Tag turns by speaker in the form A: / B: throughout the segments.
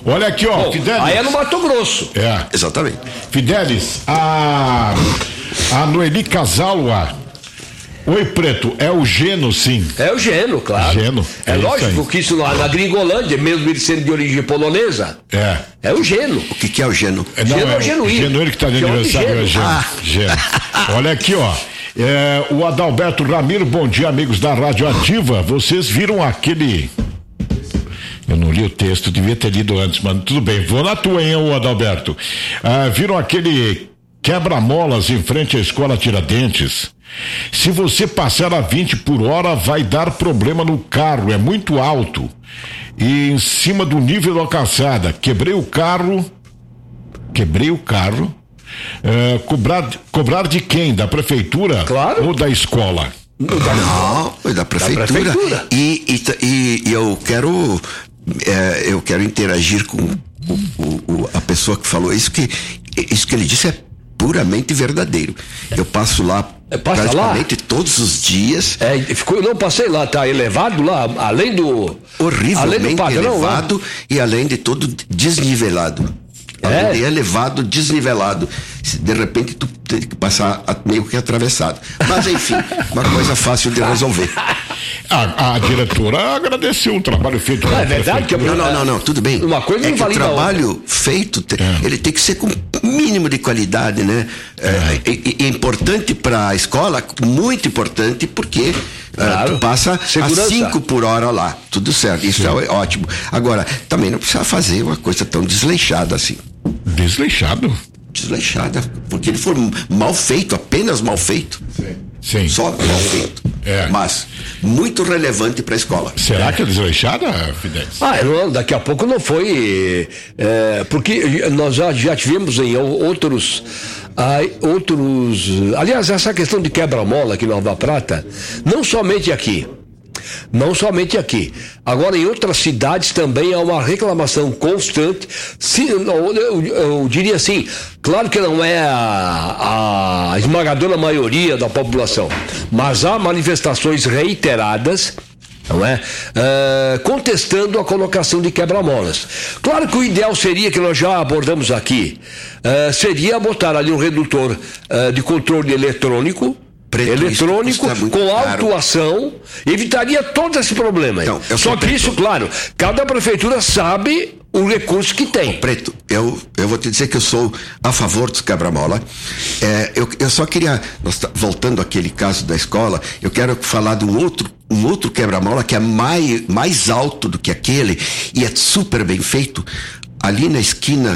A: Olha aqui, ó.
B: Bom,
A: Fidelis.
B: aí é no Mato Grosso.
A: É.
C: Exatamente.
A: Fidelis, a Noeli Casalua. Oi, Preto, é o Geno, sim.
B: É o Geno, claro.
A: Geno.
B: É lógico que isso na Gringolândia, mesmo ele sendo de origem polonesa. É o Geno.
C: O que é o Geno?
B: Geno é o genuíno.
A: Geno, ele que está de aniversário, é Geno. Olha aqui, ó. O Adalberto Ramiro, bom dia, amigos da Rádio Ativa. Vocês viram aquele... Eu não li o texto, devia ter lido antes, mas tudo bem. Vou na tua, hein, ô Adalberto. Viram aquele quebra-molas em frente à escola Tiradentes? Se você passar a 20 por hora, vai dar problema no carro, é muito alto. E em cima do nível da calçada. Quebrei o carro. Cobrar de quem? Da prefeitura?
B: Claro.
A: Ou da escola?
C: Não, foi da prefeitura. E eu quero interagir com a pessoa que falou isso, que isso que ele disse é puramente verdadeiro. Eu passo lá praticamente todos os dias.
B: Eu não passei lá, tá elevado lá, além do
C: horrivelmente
B: padrão,
C: elevado, né? E além de tudo desnivelado. É elevado, desnivelado. De repente tu tem que passar meio que atravessado. Mas enfim, uma coisa fácil de resolver.
A: A diretora agradeceu o trabalho feito.
B: É verdade que
C: não, tudo bem.
B: Uma coisa não
C: o trabalho feito, ele tem que ser com mínimo de qualidade, né? É importante para a escola, muito importante, porque tu passa a 5 por hora lá, tudo certo, isso é ótimo. Agora, também não precisa fazer uma coisa tão desleixada assim. Desleixada, porque ele foi mal feito, apenas mal feito.
A: Sim.
C: Só mal feito. Mas muito relevante para a escola.
A: Será que é desleixada, Fidel?
B: Daqui a pouco não foi. Porque nós já tivemos em outros. Aliás, essa questão de quebra-mola aqui em Nova Prata, não somente aqui. Agora, em outras cidades também há uma reclamação constante. Eu diria assim, claro que não é a esmagadora maioria da população, mas há manifestações reiteradas, não é? Contestando a colocação de quebra-molas. Claro que o ideal seria, que nós já abordamos aqui, seria botar ali um redutor de controle eletrônico, com autuação, evitaria todo esse problema. Então, só que isso, claro, cada prefeitura sabe o recurso que tem.
C: Preto, eu vou te dizer que eu sou a favor dos quebra-mola. Eu só queria, voltando àquele caso da escola, eu quero falar de um outro quebra-mola que é mais alto do que aquele e é super bem feito, ali na esquina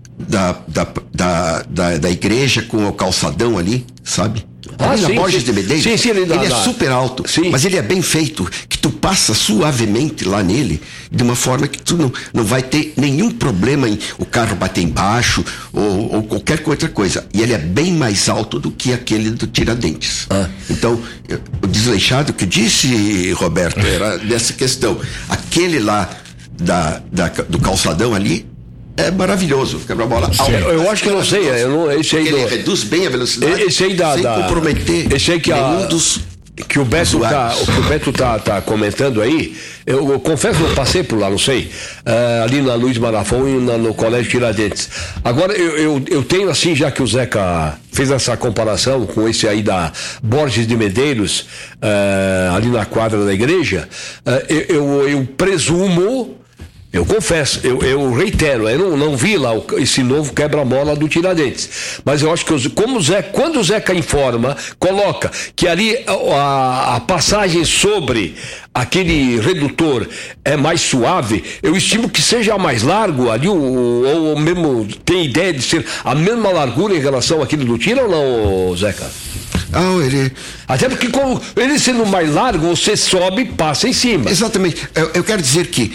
C: da igreja com o calçadão ali, sabe? Na Borges de Medeiros, ele é super alto, mas ele é bem feito, que tu passa suavemente lá nele, de uma forma que tu não vai ter nenhum problema em o carro bater embaixo ou qualquer outra coisa. E ele é bem mais alto do que aquele do Tiradentes. Então, o desleixado que disse, Roberto, era dessa questão. Aquele lá do calçadão ali é maravilhoso, quebra-mola alto.
B: Eu acho que eu não sei.
C: Ele reduz bem a velocidade sem comprometer nenhum dos
B: que o Beto tá comentando aí. Eu confesso que eu passei por lá, não sei, ali na Luiz Marafon e no Colégio Tiradentes. Agora eu tenho assim, já que o Zeca fez essa comparação com esse aí da Borges de Medeiros, ali na quadra da igreja, eu presumo. Eu confesso, eu reitero, eu não vi lá esse novo quebra-mola do Tiradentes. Mas eu acho que quando o Zeca informa, coloca que ali a passagem sobre aquele redutor é mais suave, eu estimo que seja mais largo ali, ou mesmo tem ideia de ser a mesma largura em relação àquele do Tira ou não, Zeca? Até porque ele sendo mais largo, você sobe e passa em cima.
C: Exatamente. Eu quero dizer que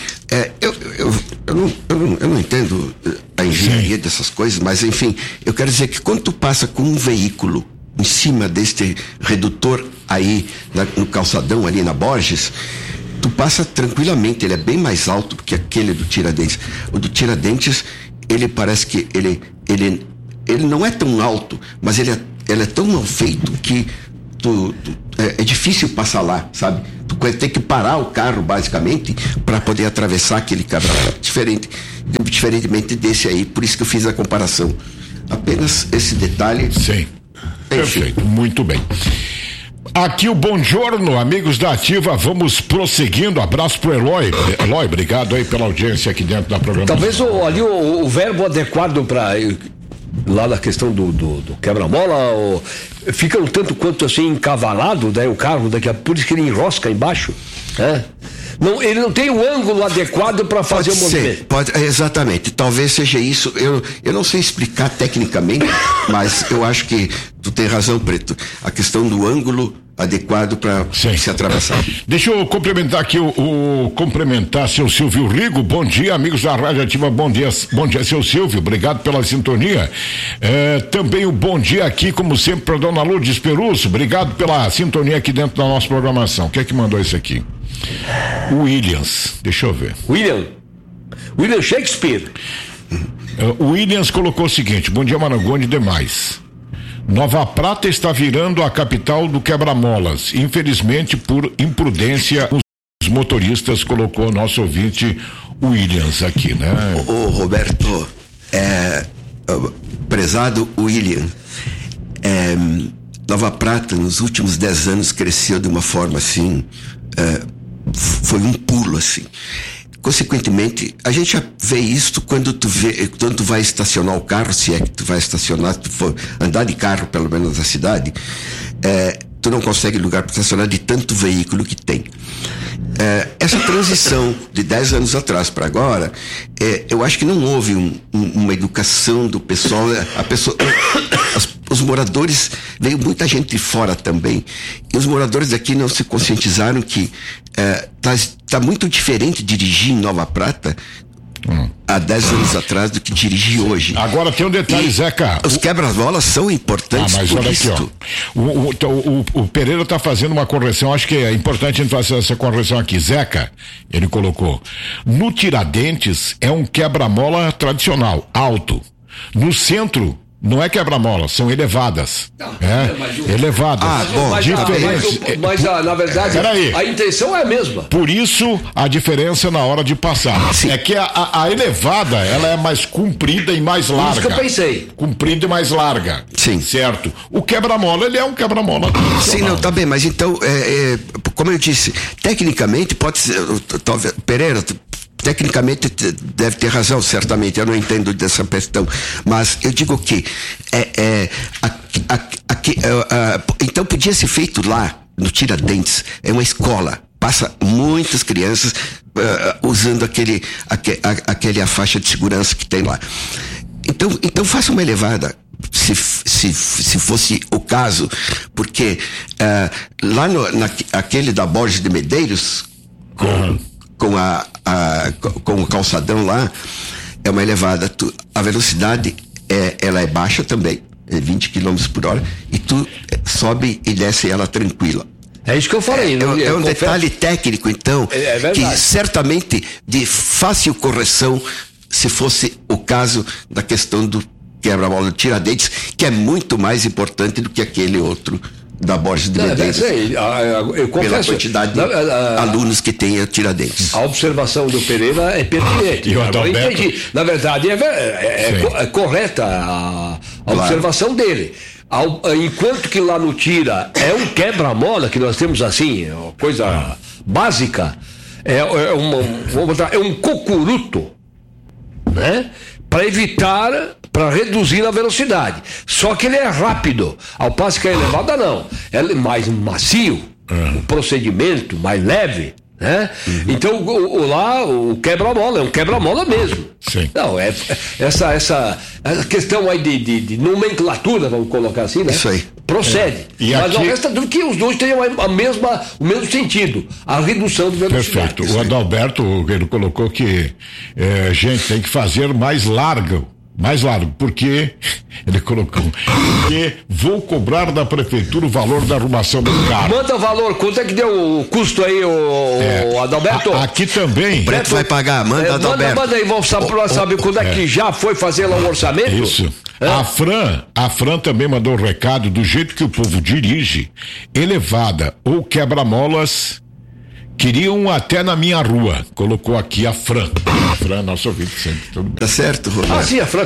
C: eu não entendo a engenharia dessas coisas, mas enfim, eu quero dizer que quando tu passa com um veículo em cima deste redutor aí no calçadão ali na Borges, tu passa tranquilamente. Ele é bem mais alto do que aquele do Tiradentes. O do Tiradentes, ele parece que ele não é tão alto, mas ele é tão mal feito que é difícil passar lá, sabe? Tu tem que parar o carro, basicamente, para poder atravessar aquele quebra-mola. Diferentemente desse aí, por isso que eu fiz a comparação. Apenas esse detalhe.
A: Sim. Perfeito, muito bem. Aqui o bom giorno, amigos da Ativa, vamos prosseguindo. Abraço pro Eloy. Eloy, obrigado aí pela audiência aqui dentro da programação.
B: Talvez o verbo adequado para lá na questão do quebra-mola fica um tanto quanto assim encavalado, né, o carro, por isso que ele enrosca embaixo, né? Não, ele não tem o ângulo adequado para fazer o movimento.
C: Exatamente, talvez seja isso. Eu não sei explicar tecnicamente, mas eu acho que tu tem razão, Preto. A questão do ângulo adequado para se atravessar.
A: Deixa eu complementar aqui cumprimentar seu Silvio Rigo. Bom dia, amigos da Rádio Ativa. Bom dia, seu Silvio. Obrigado pela sintonia. Também o bom dia aqui, como sempre, para dona Lourdes Perusso. Obrigado pela sintonia aqui dentro da nossa programação. Quem é que mandou isso aqui? Williams, deixa eu ver.
B: William Shakespeare.
A: O Williams colocou o seguinte: bom dia, Marangoni e demais. Nova Prata está virando a capital do quebra-molas. Infelizmente, por imprudência, os motoristas, colocou o nosso ouvinte Williams aqui, né?
C: Roberto, prezado William, Nova Prata nos últimos 10 anos cresceu de uma forma assim, foi um pulo assim. Consequentemente, a gente já vê isso quando tu vai estacionar o carro, se é que tu vai estacionar, se tu for andar de carro, pelo menos na cidade, tu não consegue lugar para estacionar de tanto veículo que tem. Essa transição de 10 anos atrás para agora, eu acho que não houve uma educação do pessoal, os moradores, veio muita gente de fora também, e os moradores daqui não se conscientizaram que tá muito diferente dirigir em Nova Prata há 10 anos atrás do que dirigir hoje.
A: Agora tem um detalhe, Zeca.
C: Os quebra-molas são importantes.
A: Mas olha aqui, ó. O Pereira está fazendo uma correção, acho que é importante a gente fazer essa correção aqui. Zeca, ele colocou: no Tiradentes é um quebra-mola tradicional, alto. No centro não é quebra-mola, são elevadas. Elevadas.
B: Mas na verdade, a intenção é a mesma.
A: Por isso, a diferença na hora de passar. Sim. É que a elevada, ela é mais comprida e mais larga. Isso
B: que eu pensei.
A: Comprida e mais larga.
C: Sim.
A: Certo. O quebra-mola, ele é um quebra-mola.
C: Sim, não, tá bem, mas então, como eu disse, tecnicamente pode ser, talvez, Pereira, tecnicamente deve ter razão, certamente, eu não entendo dessa questão, mas eu digo que então podia ser feito lá no Tiradentes, é uma escola, passa muitas crianças usando aquele a faixa de segurança que tem lá, então faça uma elevada, se fosse o caso, porque lá aquele da Borges de Medeiros com o calçadão lá, é uma elevada, a velocidade ela é baixa também, é 20 km por hora, e tu sobe e desce ela tranquila.
B: É isso que eu falei.
C: É um detalhe técnico, então, que certamente de fácil correção, se fosse o caso da questão do quebra-mola do Tiradentes, que é muito mais importante do que aquele outro da Borges de Medeiros, pela quantidade de alunos que tem a Tiradentes.
B: A observação do Pereira é pertinente. Eu entendi. Na verdade, é correta a observação dele. Enquanto que lá no Tira é um quebra-mola, que nós temos assim, uma coisa básica, é um cocuruto, né? Para reduzir a velocidade. Só que ele é rápido, ao passo que a elevada não. Ela é mais macio, o procedimento mais leve, né? Então lá o quebra-mola é um quebra-mola mesmo.
A: Sim.
B: Não, essa questão aí de nomenclatura, vamos colocar assim, né?
C: Isso aí.
B: Procede. Mas não resta dúvida que os dois têm o mesmo sentido, a redução de velocidade.
A: Perfeito. O Adalberto, ele colocou que gente tem que fazer mais largo, porque ele colocou, porque vou cobrar da prefeitura o valor da arrumação do carro.
B: Manda o valor, quanto é que deu o custo aí, o Adalberto?
A: Aqui também.
C: O Preto vai pagar, manda Adalberto.
B: Manda aí, vamos saber quando é que já foi fazer lá o orçamento.
A: Isso. A Fran também mandou um recado: do jeito que o povo dirige, elevada ou quebra-molas, Queriam até na minha rua. Colocou aqui a Fran. A Fran, nosso ouvinte sempre. Tudo bem.
C: Tá certo, Roberto.
B: Sim, a Fran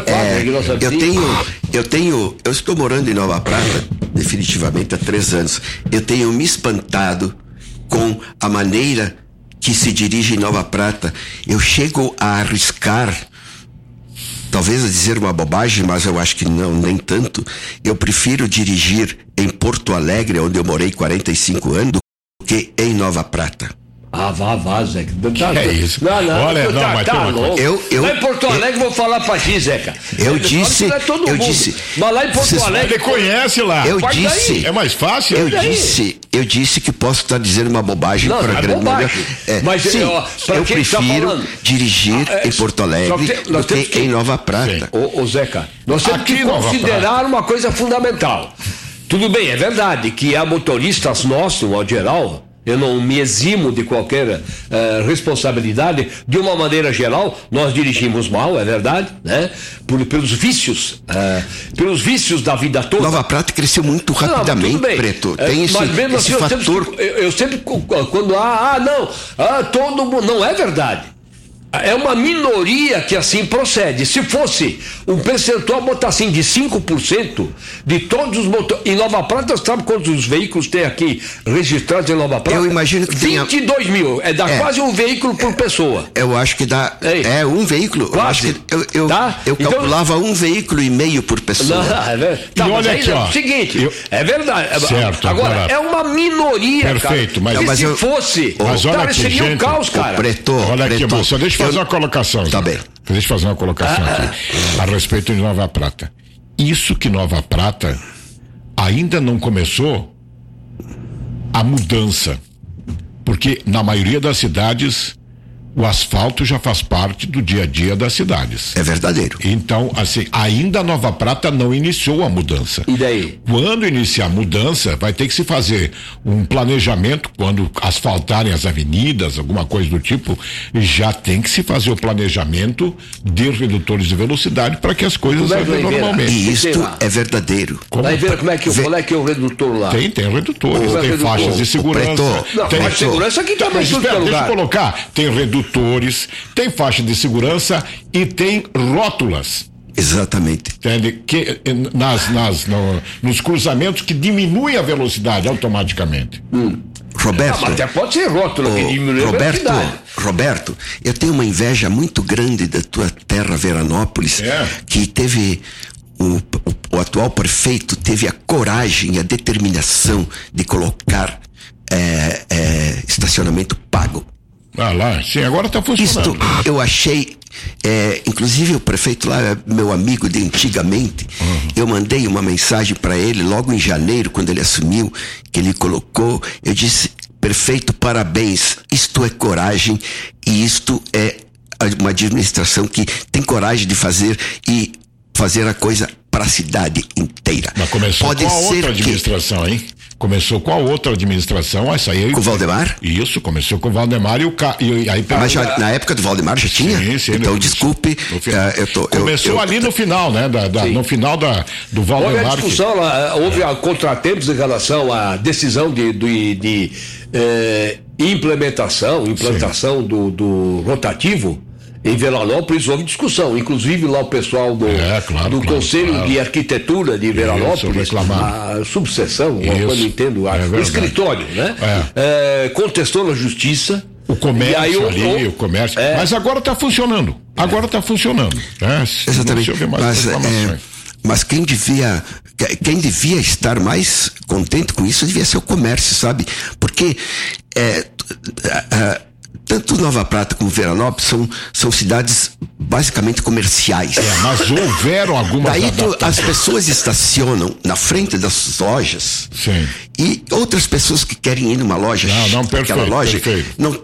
C: eu estou morando em Nova Prata, definitivamente há 3 anos. Eu tenho me espantado com a maneira que se dirige em Nova Prata. Eu chego a arriscar, talvez a dizer uma bobagem, mas eu acho que não, nem tanto. Eu prefiro dirigir em Porto Alegre, onde eu morei 45 anos, do que em Nova Prata.
B: Vá, Zeca.
A: É isso.
B: Não,
A: olha, mas
B: tá louco. Lá em Porto Alegre, vou falar pra ti, Zeca.
C: Eu disse.
B: Mas lá em Porto Alegre.
A: Ele conhece lá.
C: Eu disse.
A: É mais fácil?
C: Eu disse que posso estar dizendo uma bobagem para grande.
B: Mas
C: sim, eu prefiro dirigir em Porto Alegre do que em Nova Prata.
B: Ô Zeca, nós temos que considerar uma coisa fundamental. Tudo bem, é verdade que há motoristas nossos, no modo geral. Eu não me eximo de qualquer responsabilidade. De uma maneira geral, nós dirigimos mal, é verdade, né? Pelos vícios da vida toda.
C: Nova Prata cresceu muito rapidamente, Preto. Tem esse fator.
B: Eu sempre quando todo mundo. Não é verdade. É uma minoria que assim procede. Se fosse um percentual, botar assim, de 5% de todos os motores. Em Nova Prata, sabe quantos veículos tem aqui registrados em Nova Prata?
C: Eu imagino que
B: 22 mil. Dá quase um veículo por pessoa.
C: Eu acho que dá. Um veículo.
B: Quase.
C: Eu calculava 1,5 veículo por pessoa.
A: E olha aqui, ó.
B: Seguinte, é verdade.
A: Certo.
B: Agora, é uma minoria.
A: Perfeito,
B: cara. Mas se fosse.
A: Mas olha aqui,
B: seria um caos, cara.
C: Preto,
A: olha aqui, Márcio, deixa eu fazer uma colocação.
C: Tá bem.
A: Deixa eu fazer uma colocação aqui a respeito de Nova Prata. Isso que Nova Prata ainda não começou a mudança. Porque na maioria das cidades o asfalto já faz parte do dia a dia das cidades.
C: É verdadeiro.
A: Então, assim, ainda Nova Prata não iniciou a mudança.
B: E daí?
A: Quando iniciar a mudança, vai ter que se fazer um planejamento, quando asfaltarem as avenidas, alguma coisa do tipo, já tem que se fazer o planejamento de redutores de velocidade para que as coisas andem normalmente.
C: E isto é verdadeiro.
B: Vai ver como é que o redutor lá?
A: Tem redutores, tem faixas de segurança.
B: Tem faixa de segurança aqui também.
A: Deixa eu colocar, tem redutores, tem faixa de segurança e tem rótulas.
C: Exatamente.
A: Entende? Que, nos cruzamentos que diminuem a velocidade automaticamente.
C: Roberto.
B: Mas até pode ser rótula que diminui a velocidade.
C: Roberto, eu tenho uma inveja muito grande da tua terra, Veranópolis, que teve o atual prefeito teve a coragem e a determinação de colocar estacionamento pago.
A: Lá, sim, agora está funcionando.
C: Isto eu achei, inclusive o prefeito lá é meu amigo de antigamente. Eu mandei uma mensagem para ele logo em janeiro, quando ele assumiu, que ele colocou, eu disse: prefeito, parabéns, isto é coragem e isto é uma administração que tem coragem de fazer e fazer a coisa para a cidade inteira.
A: Mas começou com a outra administração, hein? Começou com a outra administração, essa aí...
C: Com o Valdemar?
A: Isso, começou com o Valdemar e aí...
C: Mas já, na época do Valdemar já tinha?
A: Sim,
C: então, desculpe,
A: começou ali no final, né? No final do Valdemar.
B: Houve a discussão, houve contratempos em relação à decisão de implantação do rotativo. Em Veranópolis houve discussão, inclusive lá o pessoal do Conselho de Arquitetura de Veranópolis, a subseção, eu não entendo, o escritório, né? Contestou na justiça.
A: O comércio o comércio. Mas agora está funcionando. Né?
C: Exatamente. Mas quem devia estar mais contente com isso devia ser o comércio, sabe? Porque tanto Nova Prata como Veranópolis são cidades basicamente comerciais.
A: Mas houveram algumas
C: Daí as pessoas estacionam na frente das lojas.
A: Sim.
C: E outras pessoas que querem ir numa loja, aquela loja, não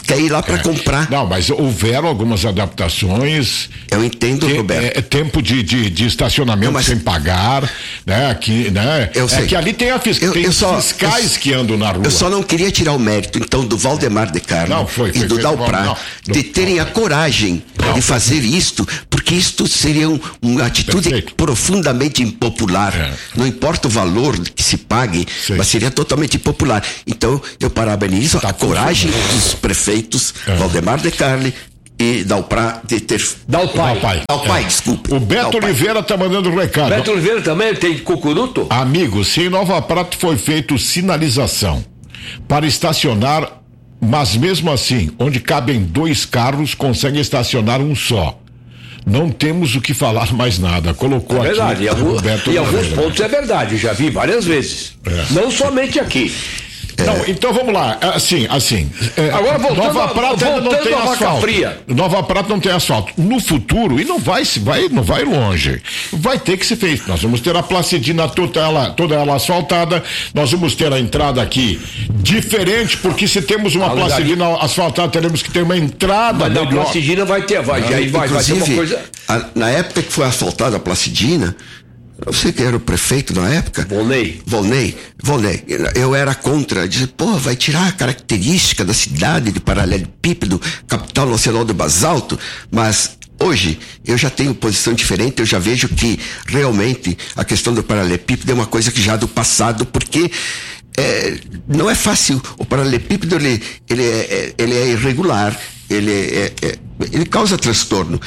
C: quer ir lá para comprar.
A: Não, mas houveram algumas adaptações.
C: Eu entendo, Roberto.
A: Tempo de estacionamento sem pagar, né? Aqui, né?
C: Eu sei.
A: Que ali tem fiscais que andam na rua.
C: Eu só não queria tirar o mérito, então, do Valdemar de Carlo e do Dalprá de terem a coragem de fazer isto, porque isto seria uma atitude profundamente impopular. Não importa o valor que se pague, mas seria totalmente impopular. Então, eu parabenizo a coragem dos prefeitos Valdemar de Carlo e Dalprá de ter... Dalpai, desculpa.
A: O Beto Oliveira tá mandando um recado.
B: Beto Oliveira também tem cucuruto?
A: Amigo, se em Nova Prata foi feito sinalização para estacionar, mas mesmo assim, onde cabem 2 carros, consegue estacionar um só. Não temos o que falar mais nada. Colocou aqui.
B: Verdade. E alguns pontos é verdade, já vi várias vezes. Não somente aqui.
A: Não, então vamos lá, assim.
B: Agora voltando,
A: Nova Prata ainda não tem asfalto.
B: Fria.
A: Nova Prata não tem asfalto. No futuro, e não vai longe, vai ter que ser feito. Nós vamos ter a Placidina toda ela asfaltada, nós vamos ter a entrada aqui diferente, porque se temos uma Placidina asfaltada, teremos que ter uma entrada.
B: Mas a Placidina vai ter uma coisa.
C: Na época que foi asfaltada a Placidina, você que era o prefeito na época? Volney. Eu era contra, disse, vai tirar a característica da cidade de paralelepípedo, capital nacional do basalto, mas hoje eu já tenho posição diferente, eu já vejo que realmente a questão do paralelepípedo é uma coisa que já é do passado, porque não é fácil. O paralelepípedo ele é irregular, ele causa transtorno.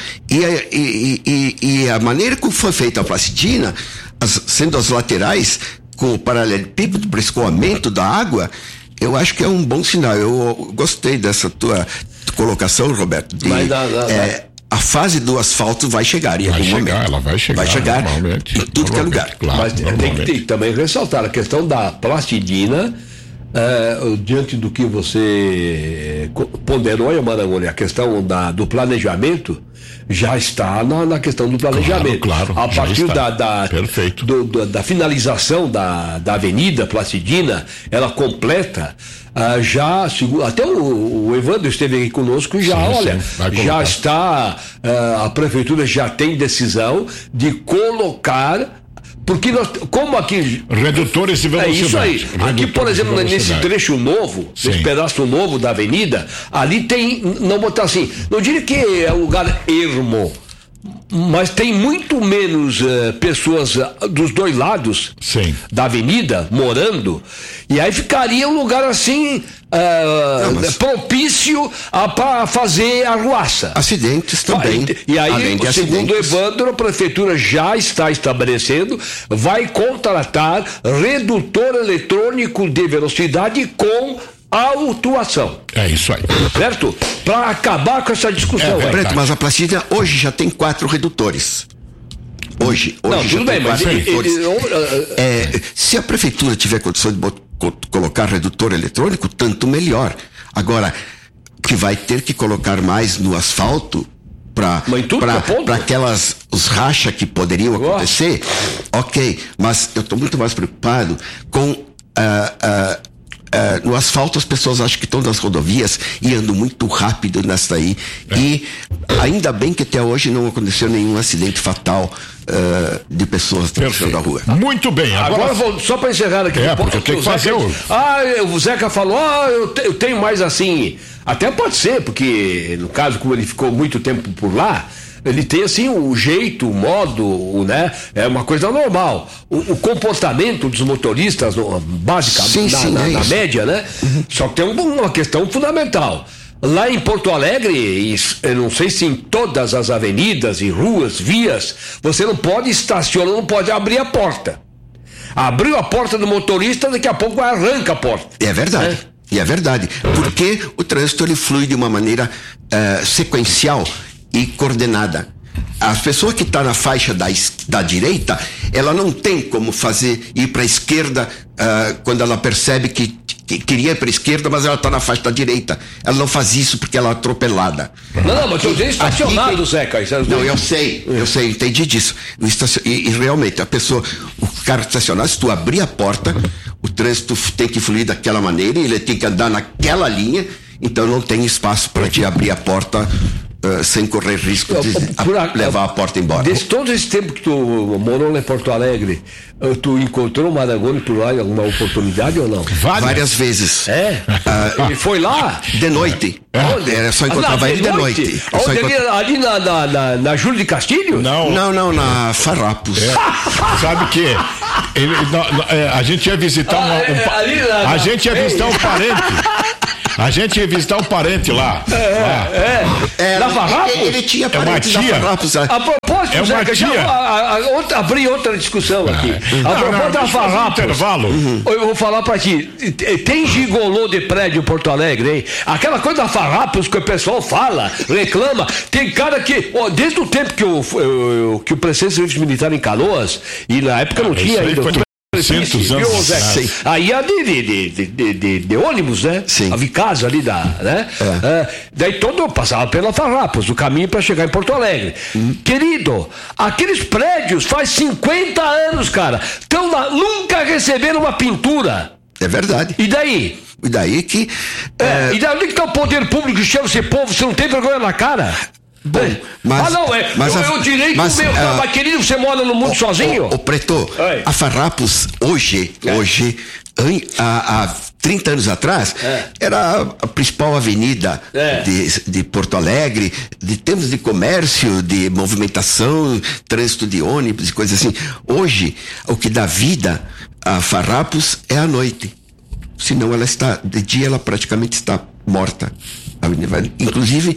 C: E a maneira como foi feita a Placidina, sendo as laterais com o paralelepípedo para escoamento da água, eu acho que é um bom sinal. Eu gostei dessa tua colocação, Roberto. A fase do asfalto vai chegar em algum momento.
A: Ela vai chegar
C: em tudo que é lugar.
B: Claro, mas tem que também ressaltar a questão da Placidina. Diante do que você ponderou, Marangoni, a questão do planejamento já está na questão do planejamento.
A: Claro,
B: a partir da finalização da Avenida Placidina, ela completa até o Evandro esteve aqui conosco e já está, a prefeitura já tem decisão de colocar. Porque como aqui...
A: redutores de velocidade.
B: É isso aí. Aqui, por exemplo, nesse trecho novo, nesse pedaço novo da avenida, ali tem, não botar assim, não diria que é um lugar ermo, mas tem muito menos pessoas dos dois lados da avenida morando, e aí ficaria um lugar assim propício para fazer arruaça.
C: Acidentes também.
B: E aí, segundo o Evandro, a prefeitura já está estabelecendo, vai contratar redutor eletrônico de velocidade com autuação.
A: É isso aí.
B: Certo? Para acabar com essa discussão.
C: Preto, mas a Placidina hoje já tem 4 redutores. Hoje
B: não, tudo bem, mas
C: se a prefeitura tiver condição de colocar redutor eletrônico, tanto melhor. Agora, que vai ter que colocar mais no asfalto para aquelas os rachas que poderiam acontecer, ok, mas eu estou muito mais preocupado com no asfalto. As pessoas acham que estão nas rodovias e andam muito rápido nessa aí. E ainda bem que até hoje não aconteceu nenhum acidente fatal de pessoas atravessando a rua.
A: Muito bem.
B: Agora só para encerrar aqui.
A: Porque eu tenho que fazer
B: o Zeca falou, eu tenho mais assim. Até pode ser, porque no caso, como ele ficou muito tempo por lá, ele tem assim o jeito, o modo, né? É uma coisa normal. O comportamento dos motoristas, basicamente, na média, né? Só que tem uma questão fundamental. Lá em Porto Alegre, eu não sei se em todas as avenidas e ruas, vias, você não pode estacionar, não pode abrir a porta. Abriu a porta do motorista, daqui a pouco arranca a porta.
C: É verdade. E é verdade. Porque o trânsito ele flui de uma maneira sequencial e coordenada. A pessoa que está na faixa da direita, ela não tem como ir para a esquerda quando ela percebe que queria ir para a esquerda, mas ela está na faixa da direita. Ela não faz isso porque ela é atropelada.
B: Não, mas eu tenho estacionado, Zeca.
C: Não, eu sei, entendi disso. E realmente, o cara estacionado, se tu abrir a porta, o trânsito tem que fluir daquela maneira, ele tem que andar naquela linha, então não tem espaço para te abrir a porta sem correr risco de levar a porta embora.
B: Desde todo esse tempo que tu morou lá em Porto Alegre, tu encontrou o Marangoni por lá em alguma oportunidade ou não?
C: Várias vezes.
B: Ele foi lá?
C: De noite. Era só encontrava ele de noite.
B: Ali na Júlio de Castilho?
C: Não, na Farrapos.
A: Sabe que a gente ia visitar a gente ia visitar um parente. A gente ia visitar um parente lá.
B: Na Farrapos?
C: Ele tinha parente
A: na
C: Farrapos.
B: A propósito, Zé, abri outra discussão aqui. A propósito da Farrapos, eu vou falar pra ti. Tem gigolô de prédio em Porto Alegre, hein? Aquela coisa da Farrapos que o pessoal fala, reclama. Tem cara que, desde o tempo que o prestei serviço militar em Canoas, e na época não tinha ainda.
A: 600 anos.
B: Aí a de ônibus, né?
C: Sim.
B: A Vicasa ali né? Daí todo passava pela Farrapos, o caminho para chegar em Porto Alegre. Querido, aqueles prédios faz 50 anos, cara. Então nunca receberam uma pintura.
C: É verdade.
B: E daí?
C: E daí que.
B: E daí onde que tá o poder público que chama esse povo? Você não tem vergonha na cara?
C: Bom, mas
B: o direito meu, mas querido, você mora no mundo sozinho?
C: O Preto, a Farrapos hoje, há 30 anos atrás, era a principal avenida de Porto Alegre, de termos de comércio, de movimentação, trânsito de ônibus e coisas assim. Hoje, o que dá vida a Farrapos é à noite. Senão de dia ela praticamente está morta. Inclusive,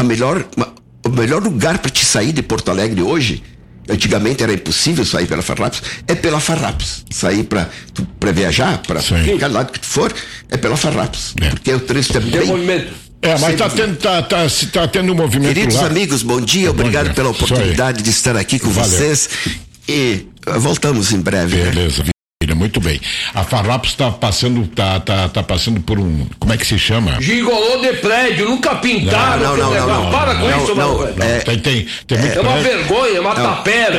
C: o melhor lugar para te sair de Porto Alegre hoje, antigamente era impossível sair pela Farrapos, é pela Farrapos. Sair para viajar, para qualquer lado que tu for, é pela Farrapos. Porque o trânsito é bem...
B: movimento.
A: Mas tá tendo um movimento.
C: Queridos amigos, bom dia, obrigado pela oportunidade de estar aqui com vocês. E voltamos em breve.
A: Beleza. Muito bem. A Farrapos está passando por um, como é que se chama?
B: Gigolô de prédio, nunca pintaram.
C: Não.
B: Para com isso,
A: Tem muito
B: uma vergonha, é uma tapera.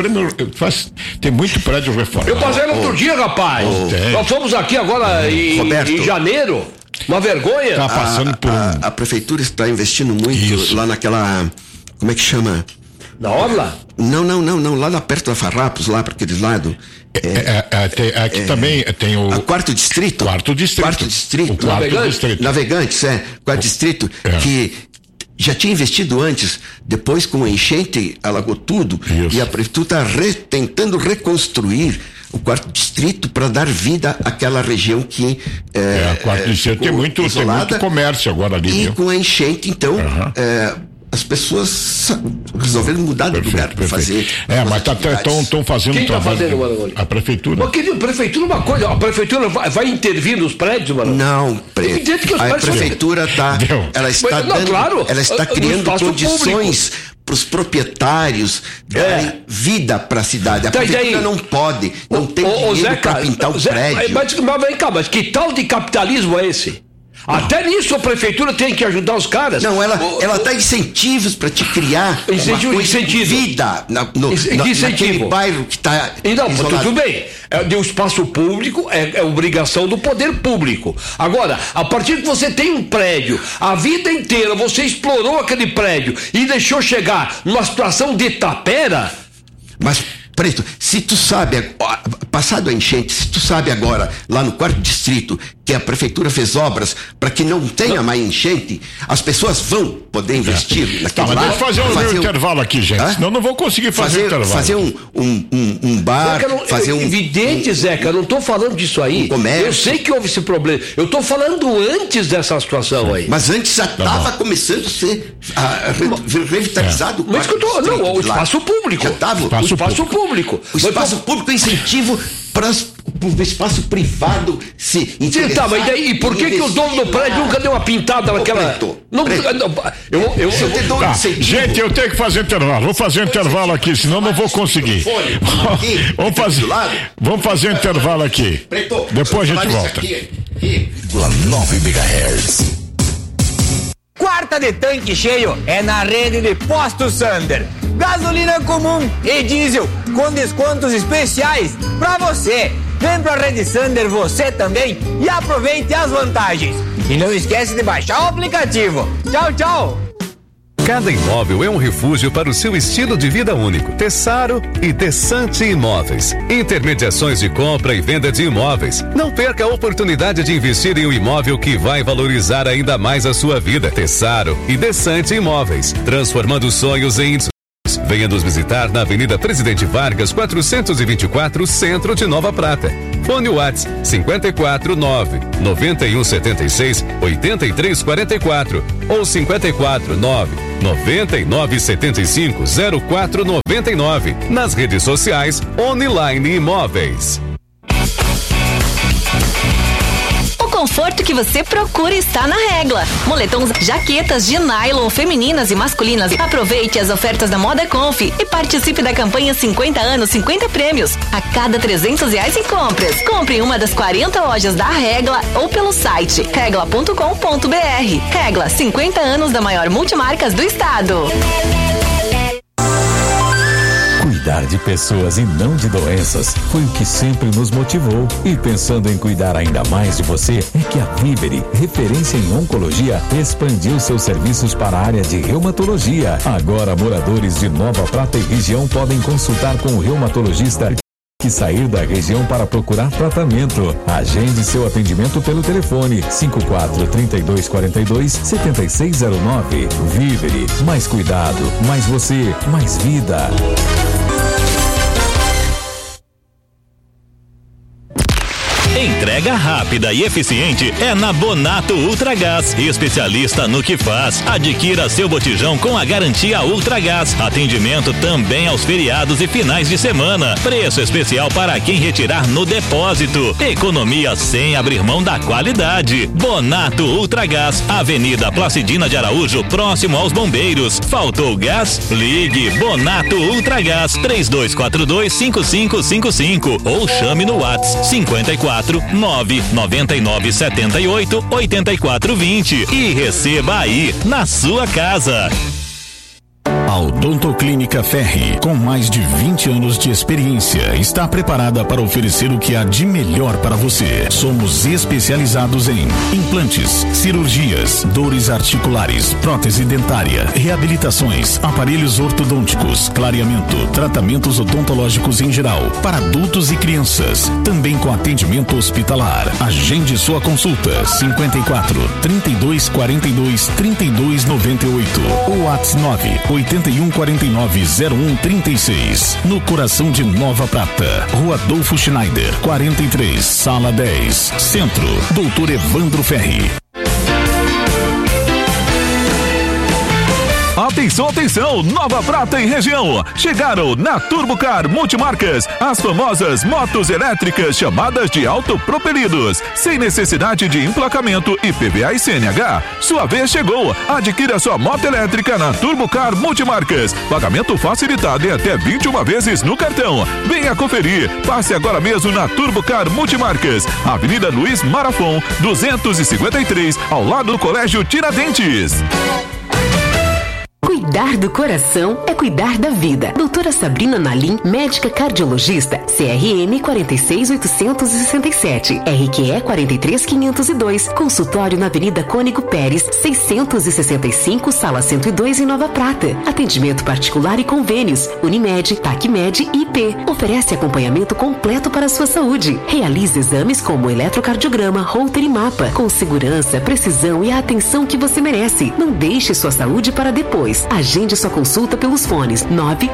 A: Tem muito prédio reformado.
B: Eu passei no outro dia, rapaz. Nós fomos aqui agora em janeiro. Uma vergonha.
A: Está passando por
C: a prefeitura está investindo muito lá naquela, como é que chama?
B: Na Orla?
C: Não, lá perto da Farrapos, lá para aquele lado.
A: Aqui também tem o
C: Quarto Distrito.
A: Quarto Distrito.
C: Navegantes, Quarto Distrito, que já tinha investido antes, depois com a enchente alagou tudo. Isso. E a prefeitura está tentando reconstruir o Quarto Distrito para dar vida àquela região que
A: Quarto Distrito tem muito comércio agora ali.
C: E com a enchente, então, as pessoas resolveram mudar de lugar para fazer.
A: Mas estão fazendo.
B: Quem está fazendo, Marangoni?
A: A prefeitura.
B: Mas querido, prefeitura uma coisa, a prefeitura vai intervir nos prédios, Marangoni?
C: Não, a prefeitura ela está criando condições para os proprietários darem vida para a cidade. A prefeitura não pode, não tem dinheiro para pintar o prédio.
B: Mas vem cá, mas que tal de capitalismo é esse? Até nisso a prefeitura tem que ajudar os caras.
C: Não, ela dá incentivos para te criar vida naquele bairro que está
B: isolado. Tudo bem, o espaço público é obrigação do poder público. Agora, a partir que você tem um prédio, a vida inteira você explorou aquele prédio e deixou chegar numa situação de tapera.
C: Mas Preto, se tu sabe, passado a enchente, se tu sabe agora, lá no Quarto Distrito, que a prefeitura fez obras para que não tenha mais enchente, as pessoas vão poder investir naquele
A: lado. Deixa eu fazer um intervalo aqui, gente. Senão não vou conseguir fazer intervalo.
C: Fazer um bar,
B: Evidente, Zeca, eu não estou falando disso aí. Eu sei que houve esse problema. Eu estou falando antes dessa situação aí.
C: Mas antes já estava começando a ser revitalizado.
B: Mas que eu tô, não, o espaço público.
C: Já estava.
B: O espaço público.
C: O espaço público é incentivo para o espaço privado se interessar.
B: Mas daí, e por que o dono do prédio nunca deu uma pintada naquela...
A: Gente, eu tenho que fazer intervalo. Vou fazer intervalo aqui, senão não vou conseguir. Vamos fazer intervalo aqui. Depois a gente volta.
D: 9 MHz.
E: Quarta de tanque cheio é na rede de Postos Sander. Gasolina comum e diesel com descontos especiais pra você. Vem pra Rede Sander você também e aproveite as vantagens. E não esquece de baixar o aplicativo. Tchau, tchau!
F: Cada imóvel é um refúgio para o seu estilo de vida único. Tessaro e Tessante Imóveis. Intermediações de compra e venda de imóveis. Não perca a oportunidade de investir em um imóvel que vai valorizar ainda mais a sua vida. Tessaro e Tessante Imóveis. Transformando sonhos em... Venha nos visitar na Avenida Presidente Vargas, 424, Centro de Nova Prata. Fone WhatsApp 549-9176-8344 ou 549-9975-0499. Nas redes sociais, Online Imóveis.
G: O conforto que você procura está na Regla. Moletons, jaquetas de nylon femininas e masculinas. Aproveite as ofertas da Moda Conf e participe da campanha 50 anos, 50 prêmios. A cada R$300 em compras. Compre em uma das 40 lojas da Regla ou pelo site regla.com.br. Regla, 50 anos da maior multimarcas do estado.
H: Cuidar de pessoas e não de doenças foi o que sempre nos motivou. E pensando em cuidar ainda mais de você, é que a Vivere, referência em oncologia, expandiu seus serviços para a área de reumatologia. Agora, moradores de Nova Prata e região podem consultar com o reumatologista que sair da região para procurar tratamento. Agende seu atendimento pelo telefone 54-3242-7609. Vivere, mais cuidado, mais você, mais vida.
I: Entrega rápida e eficiente é na Bonato Ultragás, especialista no que faz. Adquira seu botijão com a garantia Ultragás. Atendimento também aos feriados e finais de semana. Preço especial para quem retirar no depósito. Economia sem abrir mão da qualidade. Bonato Ultragás, Avenida Placidina de Araújo, próximo aos Bombeiros. Faltou gás? Ligue Bonato Ultragás 3242-5555 ou chame no WhatsApp 54-99978-8420 e receba aí na sua casa.
J: A Odontoclínica Ferri, com mais de 20 anos de experiência, está preparada para oferecer o que há de melhor para você. Somos especializados em implantes, cirurgias, dores articulares, prótese dentária, reabilitações, aparelhos ortodônticos, clareamento, tratamentos odontológicos em geral, para adultos e crianças, também com atendimento hospitalar. Agende sua consulta 54-3242-3298 ou WhatsApp 8149-0136, no coração de Nova Prata, Rua Adolfo Schneider, 43, Sala 10, Centro, Doutor Evandro Ferri.
K: Atenção, atenção, Nova Prata e região. Chegaram na Turbocar Multimarcas as famosas motos elétricas chamadas de autopropelidos, sem necessidade de emplacamento IPVA e CNH. Sua vez chegou. Adquira sua moto elétrica na Turbocar Multimarcas. Pagamento facilitado em até 21 vezes no cartão. Venha conferir. Passe agora mesmo na Turbocar Multimarcas, Avenida Luiz Marafon, 253, ao lado do Colégio Tiradentes.
L: Cuidar do coração é cuidar da vida. Doutora Sabrina Nalim, médica cardiologista, CRM 46867, RQE 43502, consultório na Avenida Cônigo Pérez, 665, Sala 102 em Nova Prata. Atendimento particular e convênios, Unimed, TACMED e IP. Oferece acompanhamento completo para a sua saúde. Realize exames como eletrocardiograma, Holter e mapa, com segurança, precisão e a atenção que você merece. Não deixe sua saúde para depois. Agende sua consulta pelos fones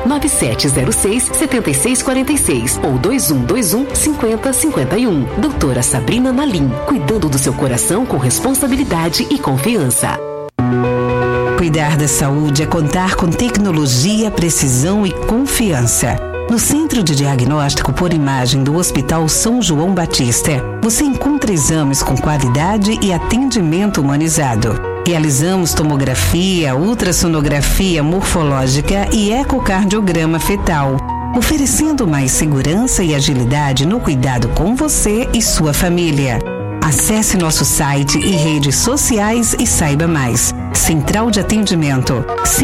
L: 99706-7646 ou 2121-5051. Doutora Sabrina Nalim, cuidando do seu coração com responsabilidade e confiança.
M: Cuidar da saúde é contar com tecnologia, precisão e confiança. No Centro de Diagnóstico por Imagem do Hospital São João Batista, você encontra exames com qualidade e atendimento humanizado. Realizamos tomografia, ultrassonografia morfológica e ecocardiograma fetal, oferecendo mais segurança e agilidade no cuidado com você e sua família. Acesse nosso site e redes sociais e saiba mais. Central de Atendimento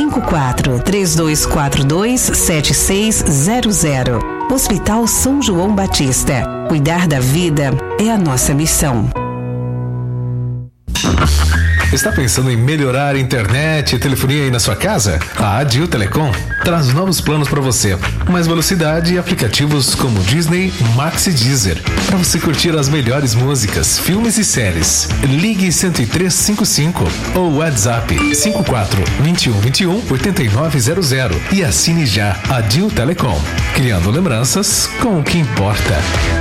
M: 54-3242-7600. Hospital São João Batista. Cuidar da vida é a nossa missão.
F: Está pensando em melhorar a internet e telefonia aí na sua casa? A Adil Telecom traz novos planos para você. Mais velocidade e aplicativos como Disney, Max e Deezer. Para você curtir as melhores músicas, filmes e séries. Ligue 10355 ou WhatsApp 54 21 21 8900 e assine já Adil Telecom. Criando lembranças com o que importa.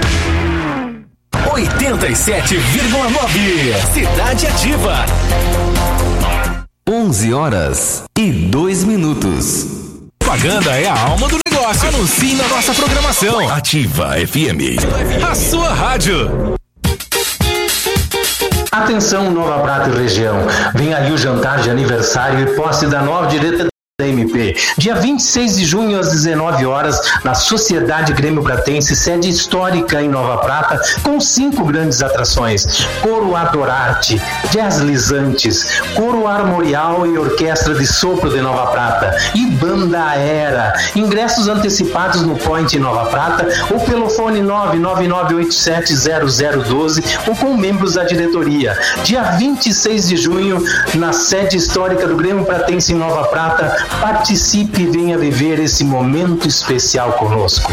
J: 87,9 Cidade Ativa.
N: 11h02.
K: Propaganda é a alma do negócio. Anuncie na nossa programação.
J: Ativa FM.
K: A sua rádio.
O: Atenção, Nova Prata e região. Vem aí o jantar de aniversário e posse da nova diretoria da MP. Dia 26 de junho às 19 horas na Sociedade Grêmio Pratense, sede histórica em Nova Prata, com 5 grandes atrações: Coro Adorarte, Jazz Lisantes, Coro Armorial e Orquestra de Sopro de Nova Prata e Banda Era. Ingressos antecipados no Point em Nova Prata ou pelo fone 999870012 ou com membros da diretoria. Dia 26 de junho na sede histórica do Grêmio Pratense em Nova Prata. Participe e venha viver esse momento especial conosco.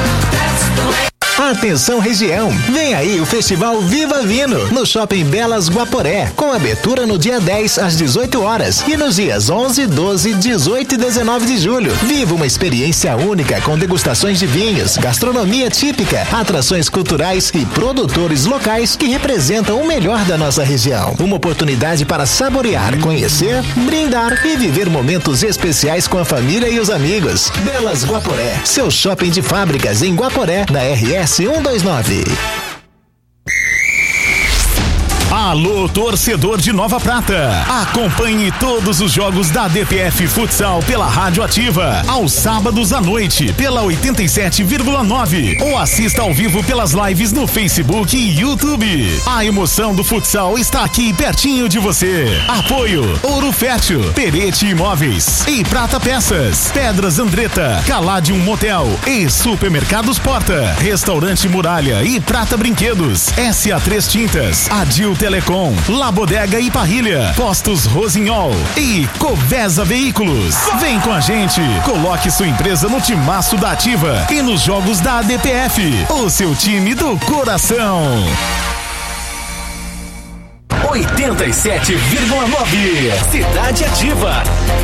P: Atenção região, vem aí o Festival Viva Vino no Shopping Belas Guaporé, com abertura no dia 10 às 18 horas e nos dias 11, 12, 18 e 19 de julho. Viva uma experiência única com degustações de vinhos, gastronomia típica, atrações culturais e produtores locais que representam o melhor da nossa região. Uma oportunidade para saborear, conhecer, brindar e viver momentos especiais com a família e os amigos. Belas Guaporé, seu shopping de fábricas em Guaporé, na RS 129.
J: Alô, torcedor de Nova Prata. Acompanhe todos os jogos da DPF Futsal pela Rádio Ativa, aos sábados à noite, pela 87,9. Ou assista ao vivo pelas lives no Facebook e YouTube. A emoção do futsal está aqui pertinho de você. Apoio Ouro Fértil, Perete Imóveis e Prata Peças, Pedras Andretta, Caladium Motel e Supermercados Porta, Restaurante Muralha e Prata Brinquedos, SA3 Tintas, Adil Telecom, La Bodega e Parrilha, Postos Rosinhol e Covesa Veículos. Vem com a gente, coloque sua empresa no timaço da Ativa e nos jogos da ADPF, o seu time do coração. 87,9 Cidade Ativa.